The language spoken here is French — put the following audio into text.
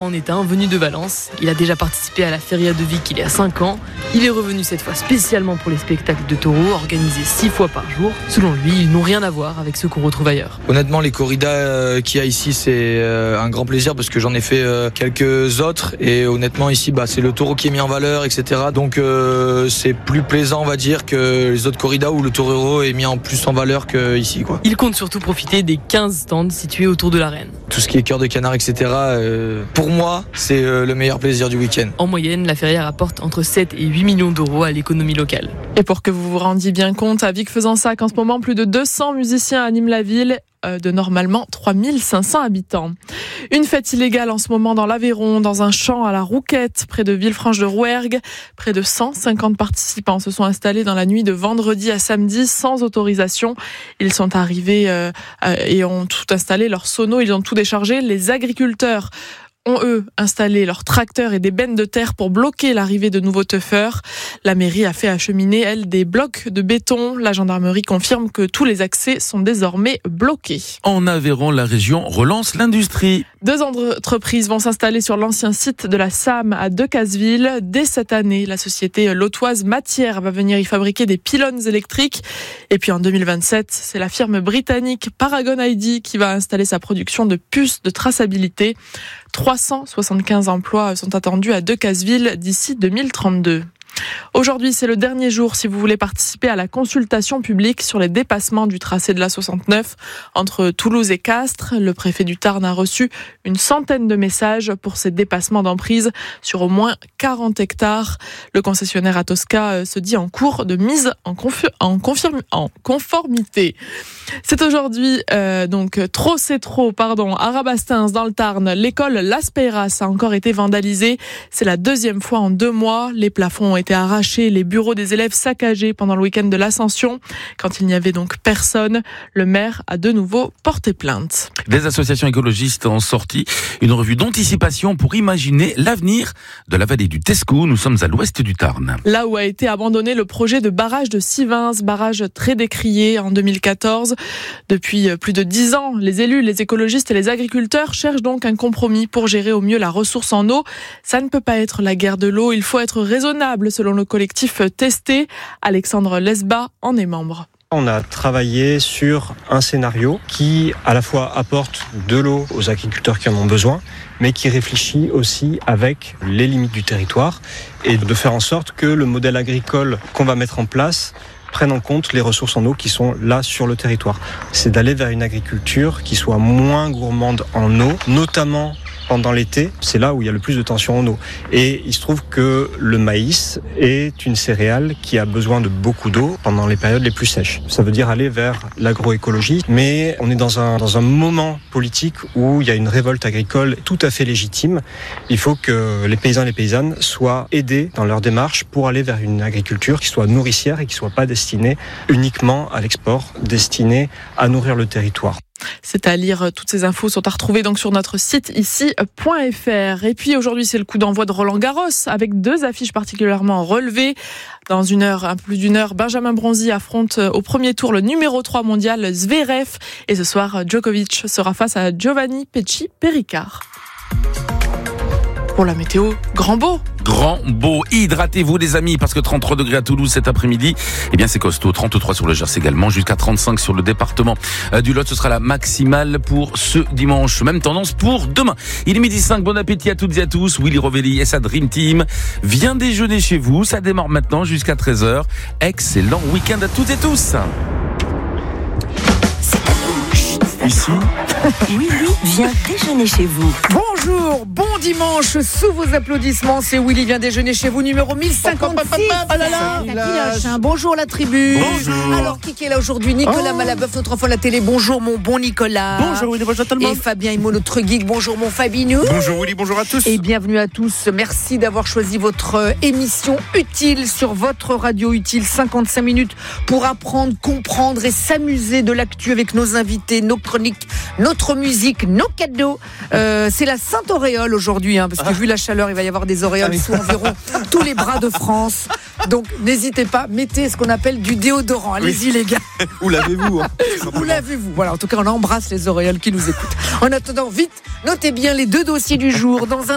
en est un venu de Valence. Il a déjà participé à la Feria de Vic il y a 5 ans. Il est revenu cette fois spécialement pour les spectacles de taureaux, organisés 6 fois par jour. Selon lui, ils n'ont rien à voir avec ceux qu'on retrouve ailleurs. Honnêtement, les corridas qu'il y a ici, c'est un grand plaisir parce que j'en ai fait quelques autres. Et honnêtement, ici, c'est le taureau qui est mis en valeur, etc. Donc c'est plus plaisant, on va dire, que les autres corridas où le torero est mis en plus en valeur qu'ici, quoi. Il compte surtout profiter des 15 stands situés autour de l'arène. Tout ce qui est cœur de canard, etc. Pour moi, c'est le meilleur plaisir du week-end. En moyenne, la feria rapporte entre 7 et 8 millions d'euros à l'économie locale. Et pour que vous vous rendiez bien compte, à Vic-Fezensac, en ce moment, plus de 200 musiciens animent la ville de normalement 3500 habitants. Une fête illégale en ce moment dans l'Aveyron, dans un champ à la Rouquette, près de Villefranche-de-Rouergue. Près de 150 participants se sont installés dans la nuit de vendredi à samedi sans autorisation. Ils sont arrivés et ont tout installé, leurs sonos, ils ont tout déchargé. Les agriculteurs ont, eux, installé leurs tracteurs et des bennes de terre pour bloquer l'arrivée de nouveaux teufeurs. La mairie a fait acheminer, elle, des blocs de béton. La gendarmerie confirme que tous les accès sont désormais bloqués. En Aveyron, la région relance l'industrie. 2 entreprises vont s'installer sur l'ancien site de la SAM à Decazeville. Dès cette année, la société lotoise Matière va venir y fabriquer des pylônes électriques. Et puis en 2027, c'est la firme britannique Paragon ID qui va installer sa production de puces de traçabilité. 375 emplois sont attendus à Decazeville d'ici 2032. Aujourd'hui, c'est le dernier jour si vous voulez participer à la consultation publique sur les dépassements du tracé de l'A69 entre Toulouse et Castres. Le préfet du Tarn a reçu une centaine de messages pour ces dépassements d'emprise sur au moins 40 hectares. Le concessionnaire Atosca se dit en cours de mise en conformité. C'est aujourd'hui à Rabastens dans le Tarn. L'école Las Peiras a encore été vandalisée. C'est la 2e fois en 2 mois. Les plafonds ont été arrachés, les bureaux des élèves saccagés pendant le week-end de l'Ascension. Quand il n'y avait donc personne, le maire a de nouveau porté plainte. Des associations écologistes ont sorti une revue d'anticipation pour imaginer l'avenir de la vallée du Tescou. Nous sommes à l'ouest du Tarn. Là où a été abandonné le projet de barrage de Sivins, barrage très décrié en 2014. Depuis plus de 10 ans, les élus, les écologistes et les agriculteurs cherchent donc un compromis pour gérer au mieux la ressource en eau. Ça ne peut pas être la guerre de l'eau, il faut être raisonnable selon le collectif Testé. Alexandre Lesba en est membre. On a travaillé sur un scénario qui à la fois apporte de l'eau aux agriculteurs qui en ont besoin, mais qui réfléchit aussi avec les limites du territoire et de faire en sorte que le modèle agricole qu'on va mettre en place prenne en compte les ressources en eau qui sont là sur le territoire. C'est d'aller vers une agriculture qui soit moins gourmande en eau, notamment pendant l'été, c'est là où il y a le plus de tension en eau. Et il se trouve que le maïs est une céréale qui a besoin de beaucoup d'eau pendant les périodes les plus sèches. Ça veut dire aller vers l'agroécologie, mais on est dans un moment politique où il y a une révolte agricole tout à fait légitime. Il faut que les paysans et les paysannes soient aidés dans leur démarche pour aller vers une agriculture qui soit nourricière et qui ne soit pas destinée uniquement à l'export, destinée à nourrir le territoire. C'est à lire, toutes ces infos sont à retrouver donc sur notre site ici.fr. Et puis aujourd'hui, c'est le coup d'envoi de Roland-Garros avec 2 affiches particulièrement relevées. Dans un peu plus d'une heure, Benjamin Bronzi affronte au premier tour le numéro 3 mondial Zverev. Et ce soir, Djokovic sera face à Giovanni Pecci-Péricard. Pour la météo, grand beau. Hydratez-vous les amis, parce que 33 degrés à Toulouse cet après-midi, eh bien c'est costaud. 33 sur le Gers également, jusqu'à 35 sur le département du Lot. Ce sera la maximale pour ce dimanche. Même tendance pour demain. Il est 12h05, bon appétit à toutes et à tous. Willy Rovelli et sa Dream Team vient déjeuner chez vous. Ça démarre maintenant jusqu'à 13h. Excellent week-end à toutes et tous. Ici, Willy vient déjeuner chez vous. Bonjour, bon dimanche, sous vos applaudissements, c'est Willy vient déjeuner chez vous, numéro 1056. Oh là là, bonjour la tribu. Bonjour. Alors, qui est là aujourd'hui? Nicolas Malabeuf, notre enfant de la télé. Bonjour mon bon Nicolas. bonjour Willy, bonjour tout le monde. Et Fabien Immo, notre geek. Bonjour mon Fabinou. Bonjour Willy, bonjour à tous. Et bienvenue à tous. Merci d'avoir choisi votre émission utile sur votre radio utile. 55 minutes pour apprendre, comprendre et s'amuser de l'actu avec nos invités, nos chroniques, notre musique, nos cadeaux. C'est la Sainte Auréole aujourd'hui, parce que vu la chaleur, il va y avoir des auréoles sous environ tous les bras de France. Donc n'hésitez pas, mettez ce qu'on appelle du déodorant. Allez-y les gars. Où l'avez-vous Où l'avez-vous? Voilà, en tout cas on embrasse les auréoles qui nous écoutent. En attendant, vite, notez bien les 2 dossiers du jour. Dans un